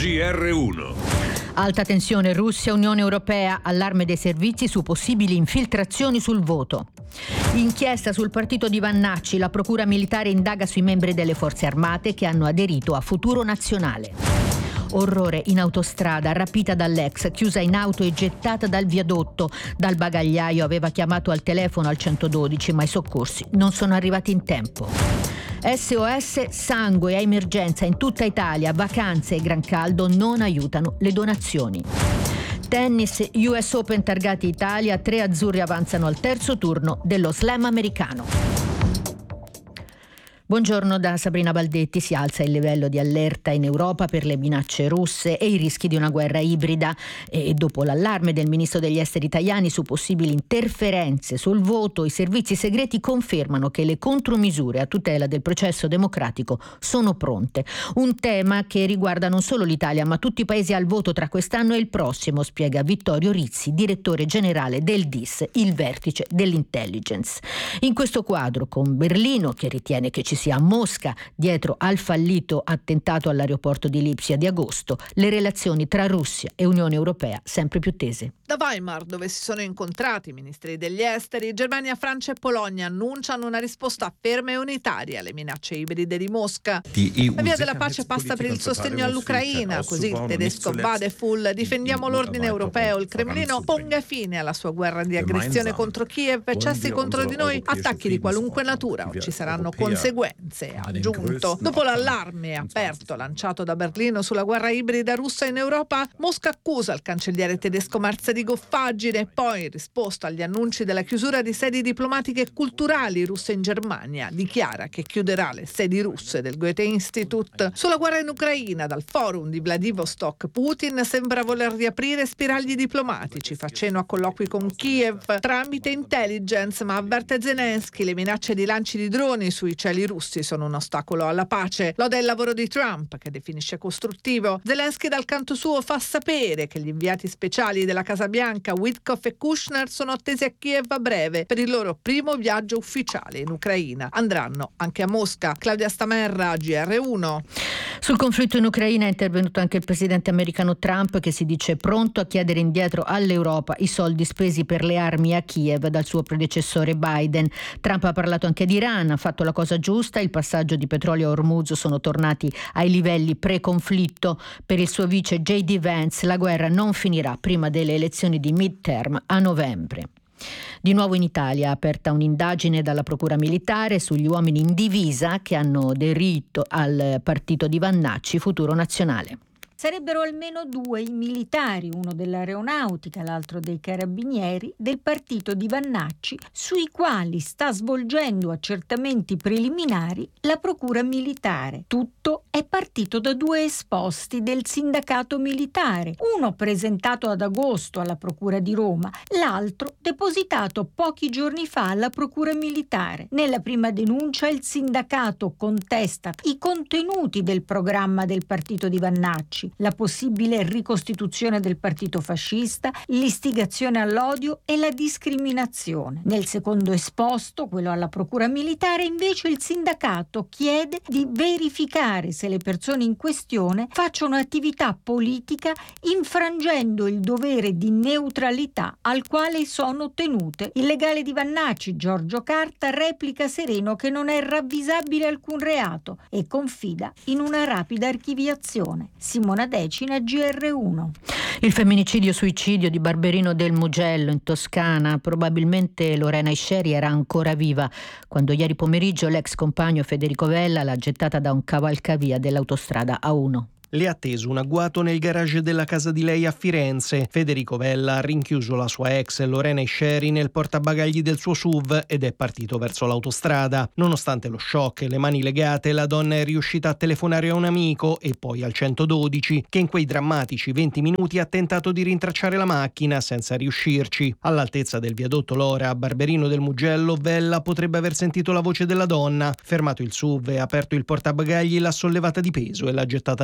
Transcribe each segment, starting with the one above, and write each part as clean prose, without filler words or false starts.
GR1. Alta tensione Russia-Unione Europea, allarme dei servizi su possibili infiltrazioni sul voto. Inchiesta sul partito di Vannacci, la procura militare indaga sui membri delle forze armate che hanno aderito a Futuro Nazionale. Orrore in autostrada, rapita dall'ex, chiusa in auto e gettata dal viadotto. Dal bagagliaio aveva chiamato al telefono al 112, ma i soccorsi non sono arrivati in tempo. SOS sangue a emergenza in tutta Italia, vacanze e gran caldo non aiutano le donazioni. Tennis, US Open targati Italia, 3 azzurri avanzano al terzo turno dello slam americano. Buongiorno da Sabrina Baldetti. Si alza il livello di allerta in Europa per le minacce russe e i rischi di una guerra ibrida, e dopo l'allarme del ministro degli esteri italiani su possibili interferenze sul voto, i servizi segreti confermano che le contromisure a tutela del processo democratico sono pronte. Un tema che riguarda non solo l'Italia ma tutti i paesi al voto tra quest'anno e il prossimo, spiega Vittorio Rizzi, direttore generale del DIS, il vertice dell'intelligence. In questo quadro, con Berlino che ritiene che ci sia a Mosca dietro al fallito attentato all'aeroporto di Lipsia di agosto, le relazioni tra Russia e Unione Europea sempre più tese. Da Weimar, dove si sono incontrati i ministri degli esteri, Germania, Francia e Polonia annunciano una risposta ferma e unitaria alle minacce ibride di Mosca. La via della pace passa per il sostegno all'Ucraina, così il tedesco Badeful: difendiamo l'ordine europeo, il Cremlino ponga fine alla sua guerra di aggressione contro Kiev, cessi contro di noi attacchi di qualunque natura o ci saranno conseguenze, ha aggiunto. Dopo l'allarme aperto lanciato da Berlino sulla guerra ibrida russa in Europa, Mosca accusa il cancelliere tedesco Merz di goffaggine, poi in risposta agli annunci della chiusura di sedi diplomatiche e culturali russe in Germania dichiara che chiuderà le sedi russe del Goethe Institut. Sulla guerra in Ucraina, dal forum di Vladivostok, Putin sembra voler riaprire spiragli diplomatici, fa cenno a colloqui con Kiev tramite intelligence, ma avverte Zelensky: le minacce di lanci di droni sui cieli russi sono un ostacolo alla pace. Lode il lavoro di Trump, che definisce costruttivo. Zelensky dal canto suo fa sapere che gli inviati speciali della Casa Bianca, Witkoff e Kushner, sono attesi a Kiev a breve per il loro primo viaggio ufficiale in Ucraina. Andranno anche a Mosca. Claudia Stamerra, GR1. Sul conflitto in Ucraina è intervenuto anche il presidente americano Trump, che si dice pronto a chiedere indietro all'Europa i soldi spesi per le armi a Kiev dal suo predecessore Biden. Trump ha parlato anche di Iran, ha fatto la cosa giusta, il passaggio di petrolio a Hormuz sono tornati ai livelli pre-conflitto. Per il suo vice J.D. Vance la guerra non finirà prima delle elezioni di midterm a novembre. Di nuovo in Italia, aperta un'indagine dalla procura militare sugli uomini in divisa che hanno aderito al partito di Vannacci, Futuro Nazionale. Sarebbero almeno 2 i militari, uno dell'aeronautica, l'altro dei carabinieri, del partito di Vannacci, sui quali sta svolgendo accertamenti preliminari la procura militare. Tutto è partito da 2 esposti del sindacato militare, uno presentato ad agosto alla procura di Roma, l'altro depositato pochi giorni fa alla procura militare. Nella prima denuncia il sindacato contesta i contenuti del programma del partito di Vannacci, la possibile ricostituzione del partito fascista, l'istigazione all'odio e la discriminazione. Nel secondo esposto, quello alla procura militare, invece il sindacato chiede di verificare se le persone in questione facciano attività politica infrangendo il dovere di neutralità al quale sono tenute. Il legale di Vannacci, Giorgio Carta, replica sereno che non è ravvisabile alcun reato e confida in una rapida archiviazione. Simona Decina, GR1. Il femminicidio-suicidio di Barberino del Mugello in Toscana. Probabilmente Lorena Isceri era ancora viva quando ieri pomeriggio l'ex compagno Federico Vella l'ha gettata da un cavalcavia dell'autostrada A1. Le ha atteso un agguato nel garage della casa di lei a Firenze. Federico Vella ha rinchiuso la sua ex Lorena Isceri nel portabagagli del suo SUV ed è partito verso l'autostrada. Nonostante lo shock e le mani legate, la donna è riuscita a telefonare a un amico e poi al 112, che in quei drammatici 20 minuti ha tentato di rintracciare la macchina senza riuscirci. All'altezza del viadotto Lora a Barberino del Mugello, Vella potrebbe aver sentito la voce della donna. Fermato il SUV e aperto il portabagagli, l'ha sollevata di peso e l'ha gettata nel vuoto.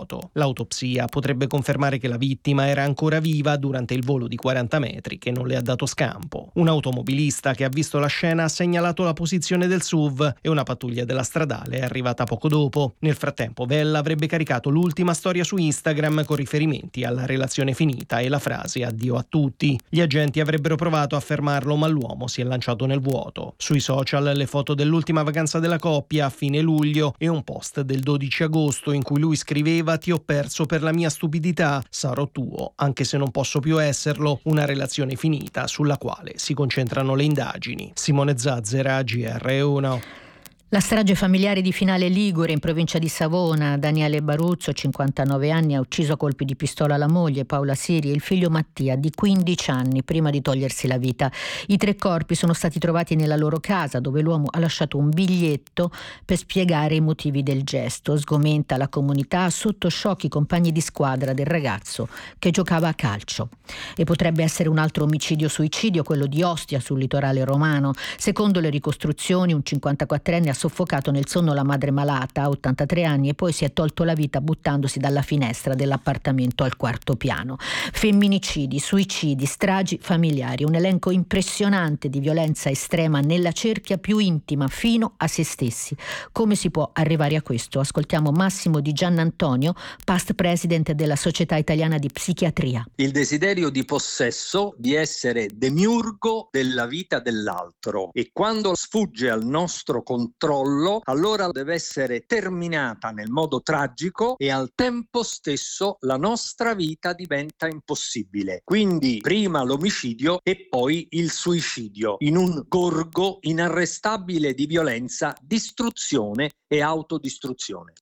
vuoto. L'autopsia potrebbe confermare che la vittima era ancora viva durante il volo di 40 metri che non le ha dato scampo. Un automobilista che ha visto la scena ha segnalato la posizione del SUV e una pattuglia della stradale è arrivata poco dopo. Nel frattempo Vella avrebbe caricato l'ultima storia su Instagram con riferimenti alla relazione finita e la frase "addio a tutti". Gli agenti avrebbero provato a fermarlo, ma l'uomo si è lanciato nel vuoto. Sui social le foto dell'ultima vacanza della coppia a fine luglio e un post del 12 agosto in cui lui scriveva: "Ti ho perso per la mia stupidità, sarò tuo anche se non posso più esserlo", una relazione finita sulla quale si concentrano le indagini. Simone Zazzera, GR1. La strage familiare di Finale Ligure in provincia di Savona. Daniele Baruzzo, 59 anni, ha ucciso a colpi di pistola la moglie Paola Siri e il figlio Mattia di 15 anni prima di togliersi la vita. I 3 corpi sono stati trovati nella loro casa, dove l'uomo ha lasciato un biglietto per spiegare i motivi del gesto. Sgomenta la comunità, sotto shock i compagni di squadra del ragazzo che giocava a calcio. E potrebbe essere un altro omicidio-suicidio, quello di Ostia sul litorale romano. Secondo le ricostruzioni, un 54enne ha soffocato nel sonno la madre malata a 83 anni e poi si è tolto la vita buttandosi dalla finestra dell'appartamento al 4º piano. Femminicidi, suicidi, stragi familiari, un elenco impressionante di violenza estrema nella cerchia più intima fino a se stessi. Come si può arrivare a questo? Ascoltiamo Massimo Di Giannantonio, past president della Società Italiana di Psichiatria. Il desiderio di possesso, di essere demiurgo della vita dell'altro, e quando sfugge al nostro controllo allora deve essere terminata nel modo tragico e al tempo stesso la nostra vita diventa impossibile. Quindi prima l'omicidio e poi il suicidio, in un gorgo inarrestabile di violenza, distruzione e autodistruzione.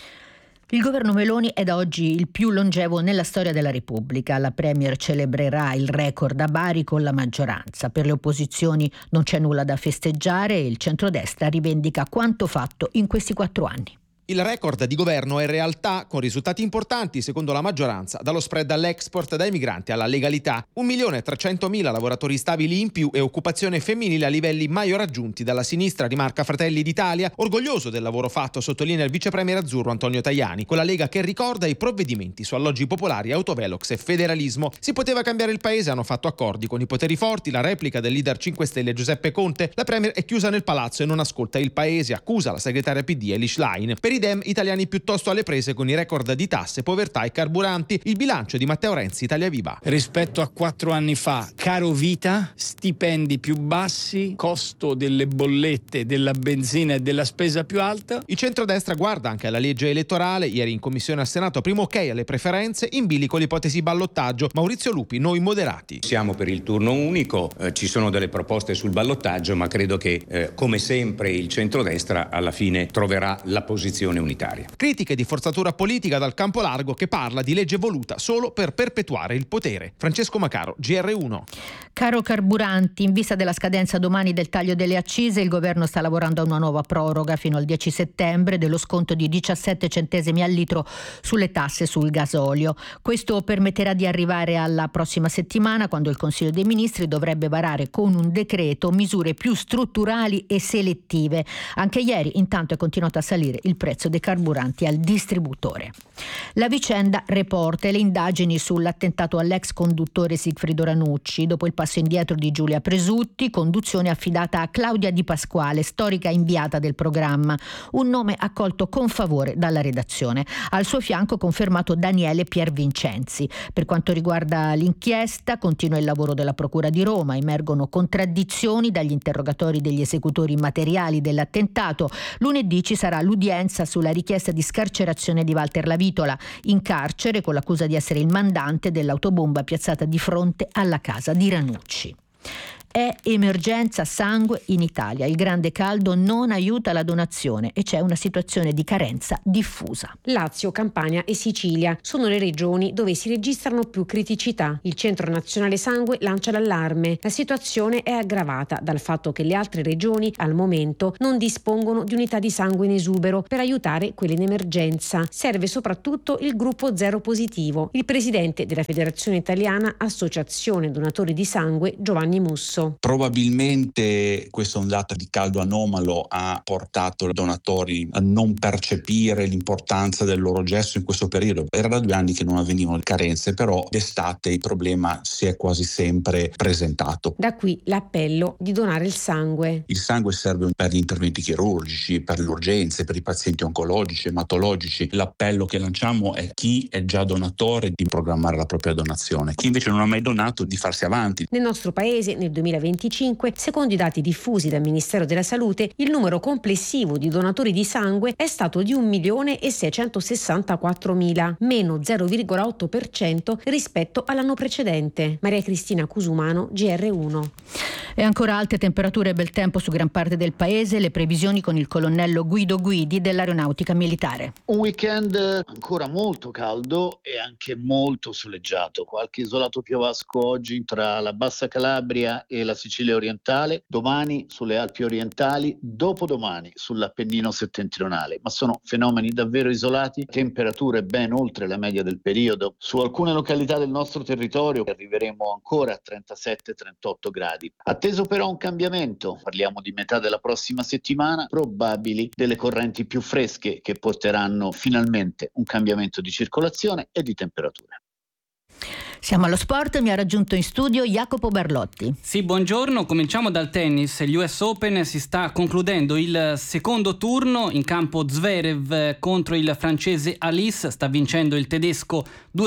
Il governo Meloni è da oggi il più longevo nella storia della Repubblica. La Premier celebrerà il record a Bari con la maggioranza. Per le opposizioni non c'è nulla da festeggiare e il centrodestra rivendica quanto fatto in questi 4 anni. Il record di governo è in realtà con risultati importanti secondo la maggioranza, dallo spread all'export, dai migranti alla legalità. 1.300.000 lavoratori stabili in più e occupazione femminile a livelli mai raggiunti dalla sinistra, rimarca Fratelli d'Italia, orgoglioso del lavoro fatto, sottolinea il vice premier azzurro Antonio Tajani, con la Lega che ricorda i provvedimenti su alloggi popolari, autovelox e federalismo. Si poteva cambiare il paese, hanno fatto accordi con i poteri forti, la replica del leader 5 Stelle Giuseppe Conte. La premier è chiusa nel palazzo e non ascolta il paese, accusa la segretaria PD Elish Line. Per i Dem, italiani piuttosto alle prese con i record di tasse, povertà e carburanti. Il bilancio di Matteo Renzi, Italia Viva. Rispetto a 4 anni fa, caro vita, stipendi più bassi, costo delle bollette, della benzina e della spesa più alta. Il centrodestra guarda anche alla legge elettorale. Ieri in commissione al Senato primo ok alle preferenze, in bilico l'ipotesi ballottaggio. Maurizio Lupi, noi moderati. Siamo per il turno unico, ci sono delle proposte sul ballottaggio, ma credo che come sempre il centrodestra alla fine troverà la posizione unitaria. Critiche di forzatura politica dal campo largo, che parla di legge voluta solo per perpetuare il potere. Francesco Macaro, GR1. Caro carburanti, in vista della scadenza domani del taglio delle accise, il governo sta lavorando a una nuova proroga fino al 10 settembre dello sconto di 17 centesimi al litro sulle tasse sul gasolio. Questo permetterà di arrivare alla prossima settimana, quando il Consiglio dei Ministri dovrebbe varare con un decreto misure più strutturali e selettive. Anche ieri intanto è continuato a salire il prezzo dei carburanti al distributore. La vicenda Report e le indagini sull'attentato all'ex conduttore Sigfrido Ranucci. Dopo il passo indietro di Giulia Presutti, conduzione affidata a Claudia Di Pasquale, storica inviata del programma, un nome accolto con favore dalla redazione. Al suo fianco confermato Daniele Piervincenzi. Per quanto riguarda l'inchiesta, continua il lavoro della Procura di Roma, emergono contraddizioni dagli interrogatori degli esecutori materiali dell'attentato. Lunedì ci sarà l'udienza sulla richiesta di scarcerazione di Walter Lavitola, in carcere con l'accusa di essere il mandante dell'autobomba piazzata di fronte alla casa di Ranucci. È emergenza sangue in Italia. Il grande caldo non aiuta la donazione e c'è una situazione di carenza diffusa. Lazio, Campania e Sicilia sono le regioni dove si registrano più criticità. Il Centro Nazionale Sangue lancia l'allarme. La situazione è aggravata dal fatto che le altre regioni al momento non dispongono di unità di sangue in esubero per aiutare quelle in emergenza. Serve soprattutto il gruppo zero positivo. Il presidente della Federazione Italiana Associazione Donatori di Sangue, Giovanni Musso. stesso. Probabilmente questa ondata di caldo anomalo ha portato i donatori a non percepire l'importanza del loro gesto in questo periodo. Era da 2 anni che non avvenivano carenze, però d'estate il problema si è quasi sempre presentato. Da qui l'appello di donare il sangue. Il sangue serve per gli interventi chirurgici, per le urgenze, per i pazienti oncologici, ematologici. L'appello che lanciamo è chi è già donatore di programmare la propria donazione, chi invece non ha mai donato di farsi avanti. Nel nostro paese nel 2025, secondo i dati diffusi dal Ministero della Salute, il numero complessivo di donatori di sangue è stato di 1.664.000, meno 0,8% rispetto all'anno precedente. Maria Cristina Cusumano, GR1. E ancora alte temperature e bel tempo su gran parte del paese, le previsioni con il colonnello Guido Guidi dell'Aeronautica Militare. Un weekend ancora molto caldo e anche molto soleggiato, qualche isolato piovasco oggi tra la Bassa Calabria e la Sicilia orientale, domani sulle Alpi orientali, dopodomani sull'Appennino settentrionale, ma sono fenomeni davvero isolati, temperature ben oltre la media del periodo. Su alcune località del nostro territorio arriveremo ancora a 37-38 gradi. Atteso però un cambiamento, parliamo di metà della prossima settimana, probabili delle correnti più fresche che porteranno finalmente un cambiamento di circolazione e di temperature. Siamo allo sport, mi ha raggiunto in studio Jacopo Barlotti. Sì, buongiorno, cominciamo dal tennis. Gli US Open si sta concludendo il secondo turno, in campo Zverev contro il francese Alice, sta vincendo il tedesco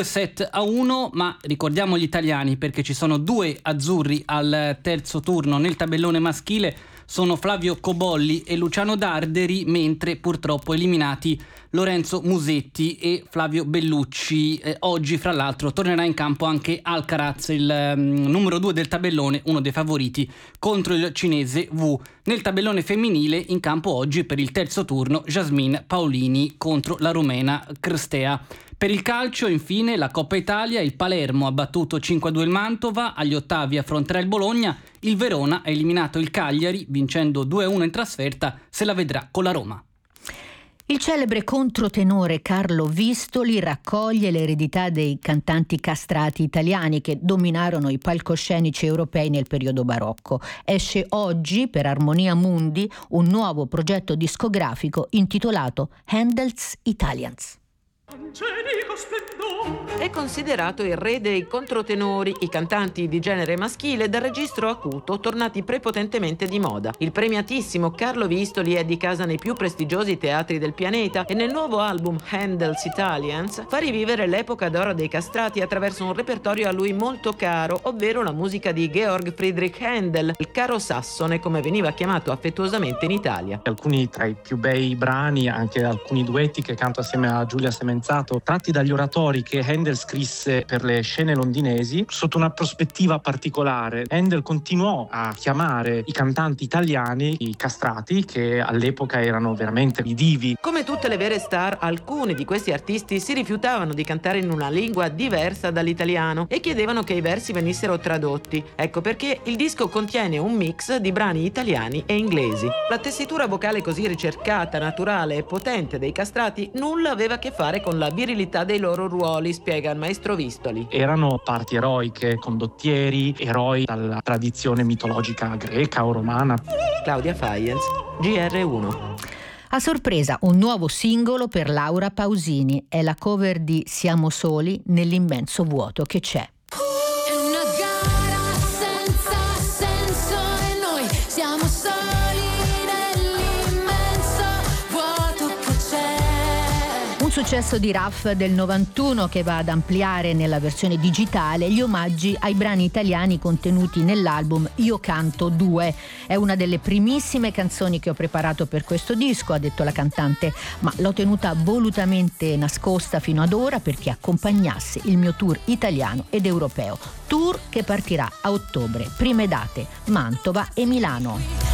2-1, ma ricordiamo gli italiani perché ci sono 2 azzurri al terzo turno. Nel tabellone maschile sono Flavio Cobolli e Luciano Darderi, mentre purtroppo eliminati Lorenzo Musetti e Flavio Bellucci. Oggi, fra l'altro, tornerà in campo anche Alcaraz, il numero 2 del tabellone, uno dei favoriti, contro il cinese Wu. Nel tabellone femminile, in campo oggi per il terzo turno, Jasmine Paolini contro la rumena Crstea. Per il calcio, infine, la Coppa Italia, il Palermo ha battuto 5-2 il Mantova, agli ottavi affronterà il Bologna, il Verona ha eliminato il Cagliari, vincendo 2-1 in trasferta, se la vedrà con la Roma. Il celebre controtenore Carlo Vistoli raccoglie l'eredità dei cantanti castrati italiani che dominarono i palcoscenici europei nel periodo barocco. Esce oggi per Armonia Mundi un nuovo progetto discografico intitolato Handel's Italians. È considerato il re dei controtenori, i cantanti di genere maschile dal registro acuto tornati prepotentemente di moda. Il premiatissimo Carlo Vistoli è di casa nei più prestigiosi teatri del pianeta e nel nuovo album Handel's Italians fa rivivere l'epoca d'oro dei castrati attraverso un repertorio a lui molto caro, ovvero la musica di Georg Friedrich Händel, il caro sassone come veniva chiamato affettuosamente in Italia. Alcuni tra i più bei brani, anche alcuni duetti che canto assieme a Giulia Semenzato, tratti dagli oratori che Händel scrisse per le scene londinesi sotto una prospettiva particolare. Händel continuò a chiamare i cantanti italiani i castrati, che all'epoca erano veramente i divi. Come tutte le vere star, alcuni di questi artisti si rifiutavano di cantare in una lingua diversa dall'italiano e chiedevano che i versi venissero tradotti. Ecco perché il disco contiene un mix di brani italiani e inglesi. La tessitura vocale così ricercata, naturale e potente dei castrati nulla aveva a che fare con la virilità dei loro ruoli, spiega il maestro Vistoli. Erano parti eroiche, condottieri, eroi dalla tradizione mitologica greca o romana. Claudia Faienz, GR1. A sorpresa un nuovo singolo per Laura Pausini, è la cover di Siamo soli nell'immenso vuoto che c'è. È una gara senza senso e noi siamo soli nell'immenso vuoto che c'è. Un successo di Raff del 91 che va ad ampliare nella versione digitale gli omaggi ai brani italiani contenuti nell'album Io canto 2. È una delle primissime canzoni che ho preparato per questo disco, ha detto la cantante, ma l'ho tenuta volutamente nascosta fino ad ora perché accompagnasse il mio tour italiano ed europeo. Tour che partirà a ottobre, prime date Mantova e Milano.